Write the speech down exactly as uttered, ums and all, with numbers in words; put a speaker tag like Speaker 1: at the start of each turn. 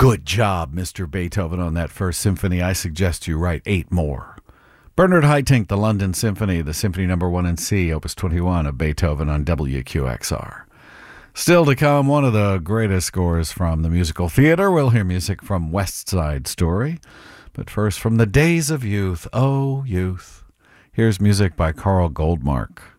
Speaker 1: Good job, Mister Beethoven, on that first symphony. I suggest you write eight more. Bernard Haitink, the London Symphony, the Symphony Number One in C, Opus twenty-one of Beethoven on W Q X R. Still to come, one of the greatest scores from the musical theater. We'll hear music from West Side Story. But first, from the days of youth, oh, youth. Here's music by Carl Goldmark.